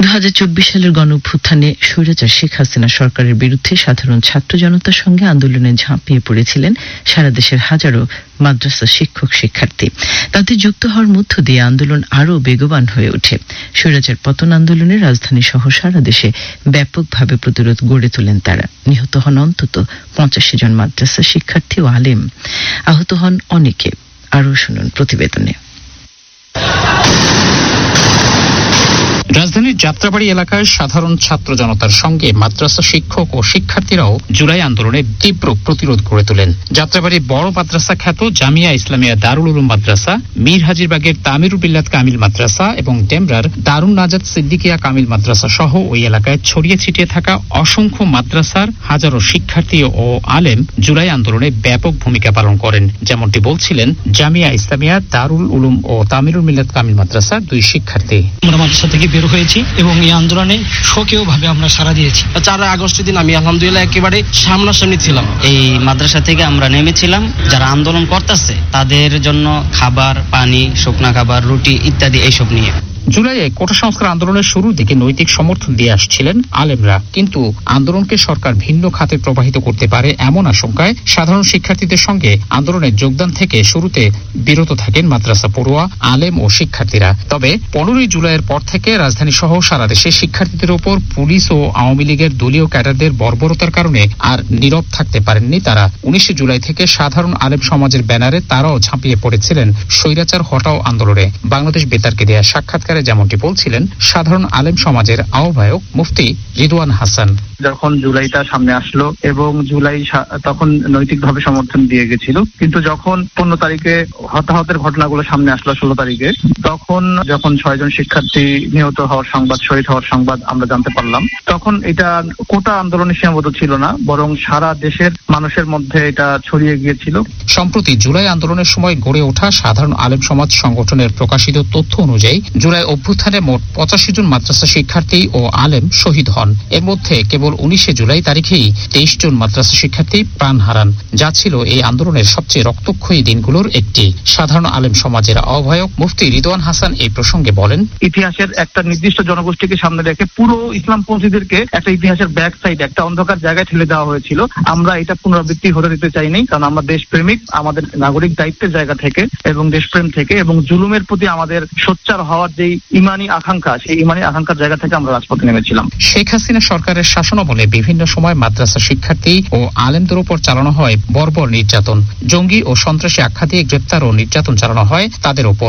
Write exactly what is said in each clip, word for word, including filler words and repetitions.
দু হাজার চব্বিশ সালের গণঅভ্যুত্থানে স্বৈরাচার শেখ হাসিনা সরকারের বিরুদ্ধে সাধারণ ছাত্র জনতার সঙ্গে আন্দোলনে ঝাঁপিয়ে পড়েছিলেন সারা দেশের হাজারো মাদ্রাসা শিক্ষক শিক্ষার্থী। তাতে যুক্ত হওয়ার মধ্য দিয়ে আন্দোলন আরও বেগবান হয়ে ওঠে। স্বৈরাচার পতন আন্দোলনে রাজধানী সহ সারা দেশে ব্যাপকভাবে প্রতিরোধ গড়ে তোলেন তারা। নিহত হন অন্তত পঁচাশি জন মাদ্রাসা শিক্ষার্থী ও আলেম, আহত হন অনেকে। আরও শুনুন প্রতিবেদনে। রাজধানীর যাত্রাবাড়ি এলাকায় সাধারণ ছাত্র জনতার সঙ্গে মাদ্রাসা শিক্ষক ও শিক্ষার্থীরাও জুলাই আন্দোলনে তীব্র প্রতিরোধ গড়ে তোলেন। যাত্রাবাড়ির বড় মাদ্রাসা খ্যাত জামিয়া ইসলামিয়া দারুল উলুম মাদ্রাসা, মীর হাজিরবাগের তামিরুল বিল্লাত কামিল মাদ্রাসা এবং ডেমরার দারুন নাজাত সিদ্দিকিয়া কামিল মাদ্রাসা সহ ওই এলাকায় ছড়িয়ে ছিটিয়ে থাকা অসংখ্য মাদ্রাসার হাজারো শিক্ষার্থী ও আলেম জুলাই আন্দোলনে ব্যাপক ভূমিকা পালন করেন, যেমনটি বলছিলেন জামিয়া ইসলামিয়া দারুল উলুম ও তামিরুল মিল্লাত কামিল মাদ্রাসার দুই শিক্ষার্থী। আমরা মাদ্রাসা থেকে বের হয়েছি এবং এই আন্দোলনে সক্রিয় ভাবে আমরা সাড়া দিয়েছি। চার আগস্টের দিন আমি আলহামদুলিল্লাহ একেবারে সামনাসামনি ছিলাম। এই মাদ্রাসা থেকে আমরা নেমেছিলাম, যারা আন্দোলন করতেছে তাদের জন্য খাবার, পানি, শুকনা খাবার, রুটি ইত্যাদি এইসব নিয়ে। জুলাইয়ে কোটা সংস্কার আন্দোলনের শুরুর দিকে নৈতিক সমর্থন দিয়ে আসছিলেন আলেমরা, কিন্তু আন্দোলনকে সরকার ভিন্ন খাতে প্রবাহিত করতে পারে এমন আশঙ্কায় সাধারণ শিক্ষার্থীদের সঙ্গে আন্দোলনে যোগদান থেকে শুরুতে বিরত থাকেন মাদ্রাসা পড়ুয়া, আলেম ও শিক্ষার্থীরা। তবে পনেরোই জুলাইয়ের পর থেকে রাজধানী সহ সারা দেশে শিক্ষার্থীদের ওপর পুলিশ ও আওয়ামী লীগের দলীয় ক্যাডারদের বর্বরতার কারণে আর নীরব থাকতে পারেননি তারা। উনিশে জুলাই থেকে সাধারণ আলেম সমাজের ব্যানারে তারাও ঝাঁপিয়ে পড়েছিলেন স্বৈরাচার হটাও আন্দোলনে। বাংলাদেশ বেতারকে দেয়া সাক্ষাৎকার যেমনটি বলছিলেন সাধারণ আলেম সমাজের আহ্বায়ক মুফতি রিদওয়ান হাসান। যখন জুলাইটা সামনে আসলো এবং জুলাই তখন নৈতিকভাবে সমর্থন দিয়ে গেছিল, কিন্তু যখন পনেরো তারিখে হতাহতের ঘটনাগুলো সামনে আসলো ষোলো তারিখে, তখন যখন ছয়জন শিক্ষার্থী নিহত হওয়ার সংবাদ, শহীদ হওয়ার সংবাদ আমরা জানতে পারলাম, তখন এটা কোটা আন্দোলনে সীমাবদ্ধ ছিল না, বরং সারা দেশের মানুষের মধ্যে এটা ছড়িয়ে গিয়েছিল। সম্প্রতি জুলাই আন্দোলনের সময় গড়ে ওঠা সাধারণ আলেম সমাজ সংগঠনের প্রকাশিত তথ্য অনুযায়ী জুলাই অভ্যুত্থানে মোট পঁচাশি জন মাদ্রাসা শিক্ষার্থী ও আলেম শহীদ হন। এর মধ্যে কেবল উনিশে জুলাই তারিখেই তেইশ জন মাদ্রাসা শিক্ষার্থী প্রাণ হারান, যা ছিল এই আন্দোলনের সবচেয়ে রক্তক্ষয়ী দিনগুলোর একটি। সাধারণ আলেম সমাজের আহ্বায়ক মুফতি রিদওয়ান হাসান এই প্রসঙ্গে বলেন, ইতিহাসের একটা নির্দিষ্ট জনগোষ্ঠীকে সামনে রেখে পুরো ইসলামপন্থীদেরকে একটা ইতিহাসের ব্যাক সাইড, একটা অন্ধকার জায়গায় ঠেলে দেওয়া হয়েছিল। আমরা এটা পুনরাবৃত্তি হতে দিতে চাইনি, কারণ আমরা দেশপ্রেমিক, আমাদের নাগরিক দায়িত্বের জায়গা থেকে এবং দেশপ্রেম থেকে এবং জুলুমের প্রতি আমাদের সোচ্চার হওয়ার যে ইমানি আকাঙ্ক্ষা, সেই ইমানি আকাঙ্ক্ষার জায়গা থেকে আমরা রাজপথে নেমেছিলাম। শেখ হাসিনা সরকারের শাসনামলে বিভিন্ন সময় মাদ্রাসা শিক্ষার্থী ও আলেমদের উপর চালানো হয় বর্বর নির্যাতন। জঙ্গি ও সন্ত্রাসী আখ্যা দিয়ে গ্রেপ্তার ও নির্যাতন চালানো হয় তাদের ওপর।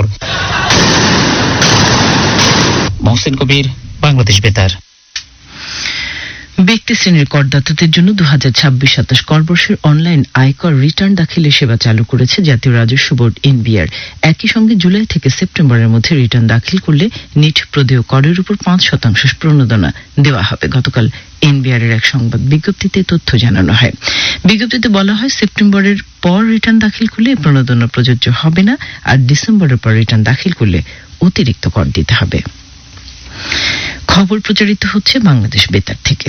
মহসিন কবির, বাংলাদেশ বেতার। ব্যক্তি শ্রেণীর করদাতাদের জন্য দু হাজার ছাব্বিশ সাতাশ করবর্ষের অনলাইন আয়কর রিটার্ন দাখিলের সেবা চালু করেছে জাতীয় রাজস্ব বোর্ড এনবিআর। একই সঙ্গে জুলাই থেকে সেপ্টেম্বরের মধ্যে রিটার্ন দাখিল করলে নিট প্রদেয় করের উপর পাঁচ শতাংশ প্রণোদনা দেওয়া হবে। গতকাল এনবিআর এর এক সংবাদ বিজ্ঞপ্তিতে তথ্য জানানো হয়। বিজ্ঞপ্তিতে বলা হয়, সেপ্টেম্বরের পর রিটার্ন দাখিল করলে প্রণোদনা প্রযোজ্য হবে না, আর ডিসেম্বরের পর রিটার্ন দাখিল করলে অতিরিক্ত কর দিতে হবে। খবর প্রচারিত হচ্ছে বাংলাদেশ বেতার থেকে।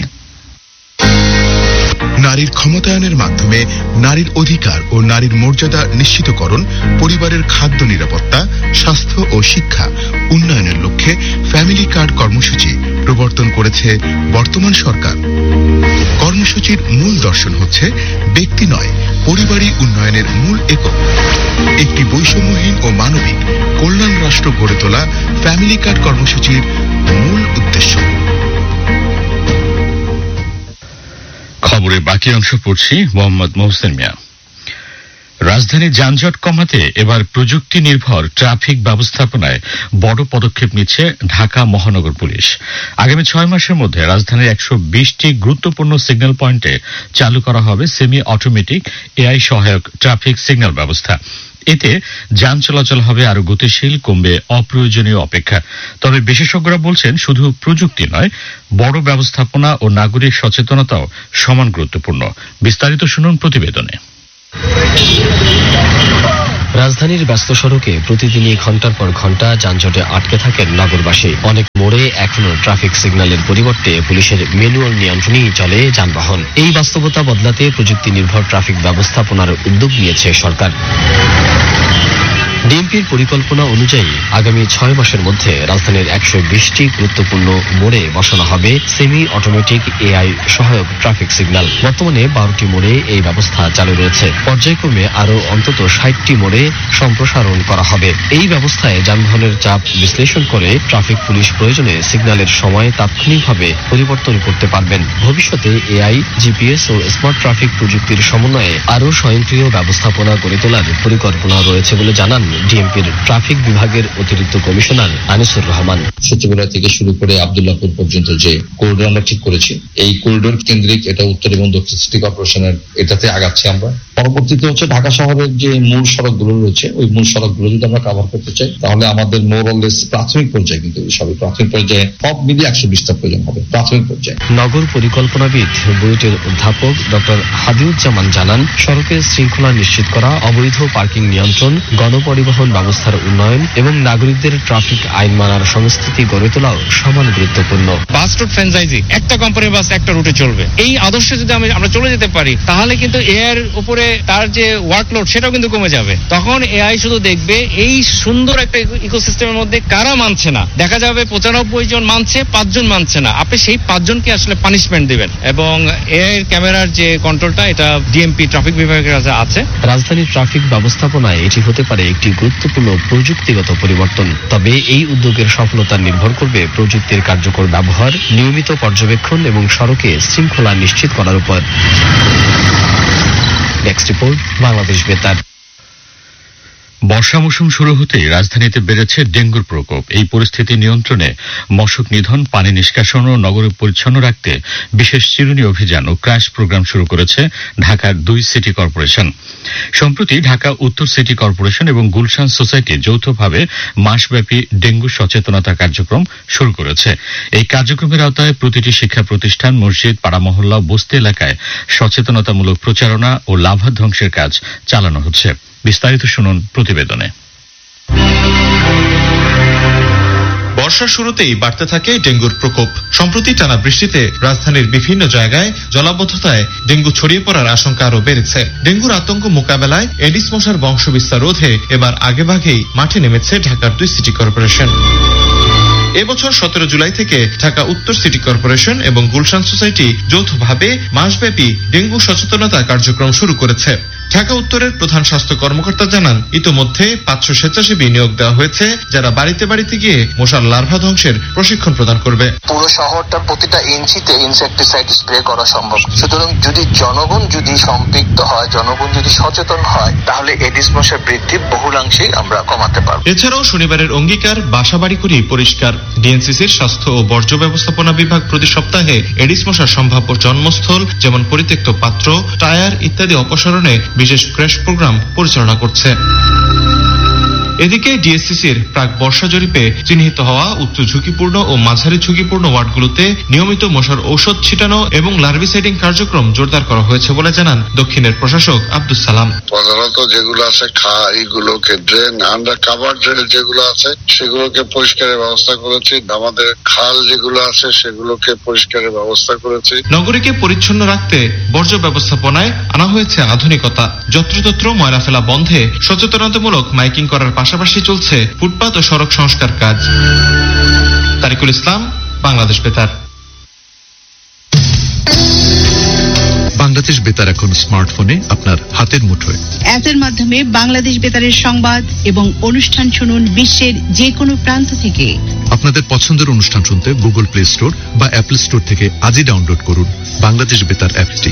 নারীর ক্ষমতায়নের মাধ্যমে নারীর অধিকার ও নারীর মর্যাদা নিশ্চিতকরণ, পরিবারের খাদ্য নিরাপত্তা, স্বাস্থ্য ও শিক্ষা উন্নয়নের লক্ষ্যে ফ্যামিলি কার্ড কর্মসূচি প্রবর্তন করেছে বর্তমান সরকার। কর্মসূচির মূল দর্শন হচ্ছে ব্যক্তি নয়, পরিবারই উন্নয়নের মূল একক। একটি বৈষম্যহীন ও মানবিক কল্যাণ রাষ্ট্র গড়ে তোলা ফ্যামিলি কার্ড কর্মসূচির মূল উদ্দেশ্য। খবরের বাকি অংশ পড়ছি মোহাম্মদ মহসিন মিয়া। রাজধানীর যানজট কমাতে এবার প্রযুক্তি নির্ভর ট্রাফিক ব্যবস্থাপনায় বড় পদক্ষেপ নিচ্ছে ঢাকা মহানগর পুলিশ। আগামী ছয় মাসের মধ্যে রাজধানীর একশো বিশটি গুরুত্বপূর্ণ সিগন্যাল পয়েন্টে চালু করা হবে সেমি অটোমেটিক এআই সহায়ক ট্রাফিক সিগন্যাল ব্যবস্থা। এতে যান চলাচল হবে আরো গতিশীল, কমবে অপ্রয়োজনীয় অপেক্ষা। তবে বিশেষজ্ঞরা বলছেন, শুধু প্রযুক্তি নয়, বড় ব্যবস্থাপনা ও নাগরিক সচেতনতাও সমান গুরুত্বপূর্ণ। বিস্তারিত শুনুন প্রতিবেদনে। রাজধানীর ব্যস্ত সড়কে প্রতিদিনই ঘন্টার পর ঘন্টা যানজটে আটকে থাকেন নগরবাসী। অনেক মোড়ে এখনো ট্রাফিক সিগন্যালের পরিবর্তে পুলিশের ম্যানুয়াল নিয়ন্ত্রণেই চলে যানবাহন। এই বাস্তবতা বদলাতে প্রযুক্তি নির্ভর ট্রাফিক ব্যবস্থাপনার উদ্যোগ নিয়েছে সরকার। ডিএমপির পরিকল্পনা অনুযায়ী আগামী ছয় মাসের মধ্যে রাজধানীর একশো বিশটি গুরুত্বপূর্ণ মোড়ে বসানো হবে সেমি অটোমেটিক এআই সহায়ক ট্রাফিক সিগন্যাল। বর্তমানে বারোটি মোড়ে এই ব্যবস্থা চালু রয়েছে। পর্যায়ক্রমে আরো অন্তত ষাটটি মোড়ে সম্প্রসারণ করা হবে। এই ব্যবস্থায় যানবাহনের চাপ বিশ্লেষণ করে ট্রাফিক পুলিশ প্রয়োজনে সিগন্যালের সময় তাৎক্ষণিকভাবে পরিবর্তন করতে পারবেন। ভবিষ্যতে এআই, জিপিএস ও স্মার্ট ট্রাফিক প্রযুক্তির সমন্বয়ে আরো স্বয়ংক্রিয় ব্যবস্থাপনা গড়ে তোলার পরিকল্পনা রয়েছে বলে জানান ডিএমপির ট্রাফিক বিভাগের অতিরিক্ত কমিশনার আনিসুর রহমান। সচিবালয় থেকে শুরু করে আব্দুল্লাহপুর পর্যন্ত যে করিডোর আমরা ঠিক করেছি, এই করিডোর কেন্দ্রিক এটা উত্তর এবং দক্ষিণ সিটি কর্পোরেশনের এটাতে আগাচ্ছি আমরা। পরবর্তীতে হচ্ছে ঢাকা শহরের যে মূল সড়কগুলো রয়েছে, ওই মূল সড়কগুলো যদি আমরা কভার করতে চাই তাহলে আমাদের মোরলেস প্রাথমিক পর্যায়ে, কিন্তু সবই প্রাথমিক পর্যায়ে সব মিলিয়ে একশো বিশটা প্রয়োজন হবে প্রাথমিক পর্যায়ে। নগর পরিকল্পনাবিদ বুয়েটের অধ্যাপক ডক্টর হাদিউজ্জামান জানান, সড়কের শৃঙ্খলা নিশ্চিত করা, অবৈধ পার্কিং নিয়ন্ত্রণ, গণপরিবহন ব্যবস্থার উন্নয়ন এবং নাগরিকদের ট্রাফিক আইন মানার সংস্কৃতি গড়ে তোলাও সমান গুরুত্বপূর্ণ। বাস রুট ফ্র্যাঞ্চাইজি, একটা কোম্পানির বাস একটা রুটে চলবে, এই আদর্শে যদি আমরা চলে যেতে পারি তাহলে কিন্তু এর উপরে তার যে ওয়ার্কলোড সেটাও কিন্তু কমে যাবে। তখন এআই শুধু দেখবে এই সুন্দর একটা ইকোসিস্টেমের মধ্যে কারা মানছে না, দেখা যাবে পঁচানব্বই জন মানছে, পাঁচজন মানছে না, আপনি সেই পাঁচজনকে আসলে পানিশমেন্ট দিবেন। এবং এর ক্যামেরার যে কন্ট্রোলটা এটা ডিএমপি ট্রাফিক বিভাগের কাছে আছে। রাজধানীর ট্রাফিক ব্যবস্থাপনায় এটি হতে পারে একটি গুরুত্বপূর্ণ প্রযুক্তিগত পরিবর্তন। তবে এই উদ্যোগের সফলতা নির্ভর করবে প্রযুক্তির কার্যকর ব্যবহার, নিয়মিত পর্যবেক্ষণ এবং সড়কে শৃঙ্খলা নিশ্চিত করার উপর। নেক্সট রিপোর্ট, বাংলাদেশ বেতার। বর্ষা মৌসুম শুরু হতেই রাজধানীতে বেড়েছে ডেঙ্গুর প্রকোপ। এই পরিস্থিতি নিয়ন্ত্রণে মশক নিধন, পানি নিষ্কাশন ও নগর পরিচ্ছন্ন রাখতে বিশেষ চিরুনি অভিযান ও ক্র্যাশ প্রোগ্রাম শুরু করেছে ঢাকার দুই সিটি কর্পোরেশন। সম্প্রতি ঢাকা উত্তর সিটি কর্পোরেশন এবং গুলশান সোসাইটি যৌথভাবে মাসব্যাপী ডেঙ্গু সচেতনতা কার্যক্রম শুরু করেছে। এই কার্যক্রমের আওতায় প্রতিটি শিক্ষা প্রতিষ্ঠান, মসজিদ, পাড়া মহল্লা ও বস্তি এলাকায় সচেতনতামূলক প্রচারণা ও লাভা ধ্বংসের কাজ চালানো হচ্ছে। বিস্তারিত শুনুন প্রতিবেদনে। বর্ষার শুরুতেই বাড়তে থাকে ডেঙ্গুর প্রকোপ। সম্প্রতি টানা বৃষ্টিতে রাজধানীর বিভিন্ন জায়গায় জলাবদ্ধতায় ডেঙ্গু ছড়িয়ে পড়ার আশঙ্কা আরো বেড়েছে। ডেঙ্গুর আতঙ্ক মোকাবেলায় এডিস মশার বংশবিস্তার রোধে এবার আগেভাগেই মাঠে নেমেছে ঢাকার দুই সিটি কর্পোরেশন। এবছর সতেরো জুলাই থেকে ঢাকা উত্তর সিটি কর্পোরেশন এবং গুলশান সোসাইটি যৌথভাবে মাসব্যাপী ডেঙ্গু সচেতনতা কার্যক্রম শুরু করেছে। ঢাকা উত্তরের প্রধান স্বাস্থ্য কর্মকর্তা জানান, ইতোমধ্যে পাঁচশো স্বেচ্ছাসেবী নিয়োগ দেওয়া হয়েছে, যারা বাড়িতে বাড়িতে গিয়ে মশার লার্ভা ধ্বংসের প্রশিক্ষণ প্রদান করবে। পুরো শহরটার প্রতিটা ইঞ্চিতে ইনসেক্টিসাইড স্প্রে করা সম্ভব। সুতরাং যদি জনগণ যদি সম্পৃক্ত হয়, জনগণ যদি সচেতন হয়, তাহলে এডিস মশার বৃদ্ধি বহুলাংশেই আমরা কমাতে পারব। এছাড়াও শনিবারের অঙ্গীকার, বাসা বাড়ি করি পরিষ্কার। ডিএনসিসির স্বাস্থ্য ও বর্জ্য ব্যবস্থাপনা বিভাগ প্রতি সপ্তাহে এডিস মশার সম্ভাব্য জন্মস্থল যেমন পরিত্যক্ত পাত্র, টায়ার ইত্যাদি অপসারণে বিশেষ ক্র্যাশ প্রোগ্রাম পরিচালনা করছে। এদিকে ডিএসসিসির প্রাক বর্ষা জরিপে চিহ্নিত হওয়া উচ্চ ঝুঁকিপূর্ণ ও মাঝারি ঝুঁকিপূর্ণ ওয়ার্ডগুলোতে নিয়মিত মশার ঔষধ ছিটানো এবং লার্ভিসাইডিং কার্যক্রম জোরদার করা হয়েছে বলে জানান দক্ষিণের প্রশাসক আব্দুস সালাম। প্রধানত যেগুলো আছে খা এইগুলোকে ড্রেন, আন্ডার কাভার ড্রেন যেগুলো আছে সেগুলোকে পরিষ্কারের ব্যবস্থা করেছি। আমাদের খাল যেগুলো আছে সেগুলোকে পরিষ্কারের ব্যবস্থা করেছি। নগরীকে পরিচ্ছন্ন রাখতে বর্জ্য ব্যবস্থাপনায় আনা হয়েছে আধুনিকতা। যত্রতত্র ময়লা ফেলা বন্ধে সচেতনতামূলক মাইকিং করার পাশাপাশি চলছে ফুটপাত ও সড়ক সংস্কার কাজ। তারিকুল ইসলাম, বাংলাদেশ বেতার। বাংলাদেশ বেতার এখন স্মার্টফোনে আপনার হাতের মুঠোয়। অ্যাপের মাধ্যমে বাংলাদেশ বেতারের সংবাদ এবং অনুষ্ঠান শুনুন বিশ্বের যে কোনো প্রান্ত থেকে। আপনাদের পছন্দের অনুষ্ঠান শুনতে গুগল প্লে স্টোর বা অ্যাপল স্টোর থেকে আজই ডাউনলোড করুন বাংলাদেশ বেতার অ্যাপটি।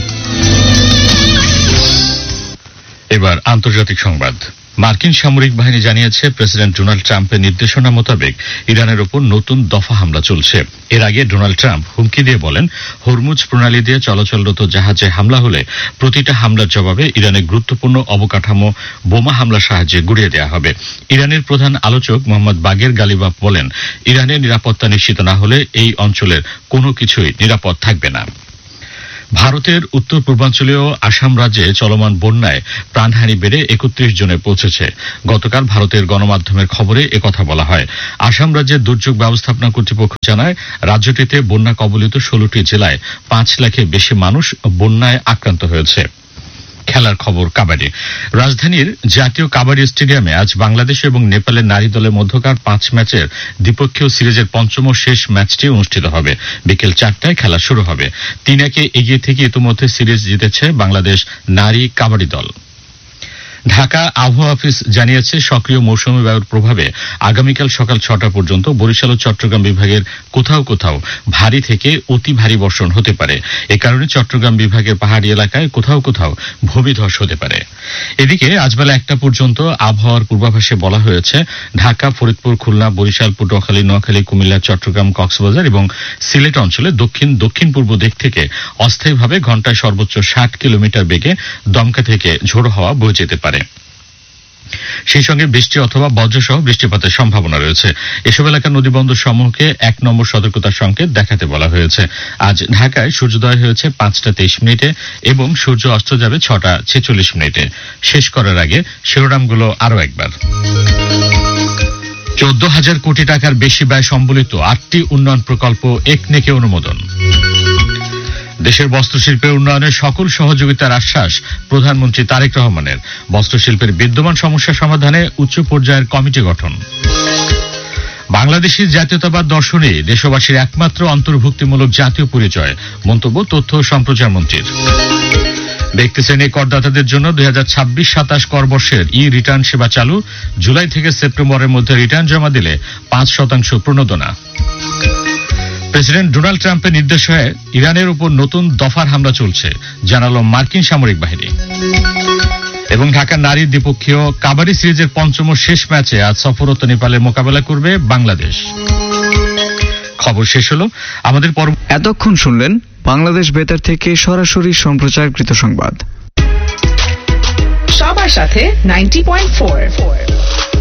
এবার আন্তর্জাতিক সংবাদ। মার্কিন সামরিক বাহিনী জানিয়েছে, প্রেসিডেন্ট ডোনাল্ড ট্রাম্পের নির্দেশনা মোতাবেক ইরানের ওপর নতুন দফা হামলা চলছে। এর আগে ডোনাল্ড ট্রাম্প হুমকি দিয়ে বলেন, হরমুজ প্রণালী দিয়ে চলাচলরত জাহাজে হামলা হলে প্রতিটা হামলার জবাবে ইরানের গুরুত্বপূর্ণ অবকাঠামো বোমা হামলার সাহায্যে গুড়িয়ে দেওয়া হবে। ইরানের প্রধান আলোচক মোহাম্মদ বাগের গালিবাফ বলেন, ইরানের নিরাপত্তা নিশ্চিত না হলে এই অঞ্চলের কোনো কিছুই নিরাপদ থাকবে না। ভারতের উত্তর পূর্বাঞ্চলীয় আসাম রাজ্যে চলমান বন্যায় প্রাণহানি বেড়ে একত্রিশ জনে পৌঁছেছে। গতকাল ভারতের গণমাধ্যমের খবরে একথা বলা হয়। আসাম রাজ্যের দুর্যোগ ব্যবস্থাপনা কর্তৃপক্ষ জানায়, রাজ্যটিতে বন্যা কবলিত ষোলোটি জেলায় পাঁচ লাখের বেশি মানুষ বন্যায় আক্রান্ত হয়েছে। খেলার খবর কাবাডি। রাজধানীর জাতীয় কাবাডি স্টেডিয়ামে আজ বাংলাদেশ এবং নেপালের নারী দলের মধ্যকার পাঁচ ম্যাচের দ্বিপক্ষীয় সিরিজের পঞ্চম ও শেষ ম্যাচটি অনুষ্ঠিত হবে। বিকেল চারটায় খেলা শুরু হবে। তিন একে এগিয়ে থেকে ইতিমধ্যে সিরিজ জিতেছে বাংলাদেশ নারী কাবাডি দল। ঢাকা আবহাওয়া অফিস জানিয়েছে সক্রিয় মৌসুমী বায়ুর প্রভাবে আগামীকাল সকাল ছটা পর্যন্ত বরিশাল ও চট্টগ্রাম বিভাগের কোথাও কোথাও ভারী থেকে অতি ভারী বর্ষণ হতে পারে। এ কারণে চট্টগ্রাম বিভাগের পাহাড়ি এলাকায় কোথাও কোথাও ভূমিধস হতে পারে। এদিকে আজ বেলা একটা পর্যন্ত আবহাওয়ার পূর্বাভাসে বলা হয়েছে ঢাকা, ফরিদপুর, খুলনা, বরিশাল, পটুয়াখালী, নোয়াখালী, কুমিল্লা, চট্টগ্রাম, কক্সবাজার এবং সিলেট অঞ্চলে দক্ষিণ দক্ষিণ পূর্ব দিক থেকে অস্থায়ীভাবে ঘন্টায় সর্বোচ্চ ষাট কিলোমিটার বেগে দমকা থেকে ঝোড়ো হাওয়া বয়ে যেতে পারে। সেই সঙ্গে বৃষ্টি অথবা বজ্রসহ বৃষ্টিপাতের সম্ভাবনা রয়েছে। এসব এলাকার নদীবন্দর সমূহকে এক নম্বর সতর্কতার সংকেত দেখাতে বলা হয়েছে। আজ ঢাকায় সূর্যোদয় হয়েছে পাঁচটা তেইশ মিনিটে এবং সূর্য অস্ত যাবে ছটা ছেচল্লিশ মিনিটে। শেষ করার আগে শিরোনামগুলো আরো একবার। চোদ্দ হাজার কোটি টাকার বেশি ব্যয় সম্বলিত আটটি উন্নয়ন প্রকল্প একনেকে অনুমোদন। দেশের বস্ত্রশিল্পের উন্নয়নে সকল সহযোগিতার আশ্বাস প্রধানমন্ত্রী তারেক রহমানের। বস্ত্রশিল্পের বিদ্যমান সমস্যা সমাধানে উচ্চ পর্যায়ের কমিটি গঠন। বাংলাদেশের জাতীয়তাবাদ দর্শনে দেশবাসীর একমাত্র অন্তর্ভুক্তিমূলক জাতীয় পরিচয়, মন্তব্য তথ্য ও সম্প্রচার মন্ত্রীর। ব্যক্তি শ্রেণী করদাতাদের জন্য দুই হাজার ছাব্বিশ সাতাশ করবর্ষের ই রিটার্ন সেবা চালু। জুলাই থেকে সেপ্টেম্বরের মধ্যে রিটার্ন জমা দিলে পাঁচ শতাংশ প্রণোদনা। প্রেসিডেন্ট ডোনাল্ড ট্রাম্পের নির্দেশে ইরানের উপর নতুন দফার হামলা চলছে, জানালো মার্কিন সামরিক বাহিনী। এবং ঢাকার নারী দ্বিপক্ষীয় কাবাডি সিরিজের পঞ্চম ও শেষ ম্যাচে আজ সফররত নেপালের মোকাবেলা করবে বাংলাদেশ। খবর শেষ হলো। আমাদের এতক্ষণ শুনলেন বাংলাদেশ বেতার থেকে সরাসরি সম্প্রচারকৃত সংবাদ। সবার সাথে নাইনটি পয়েন্ট ফোর।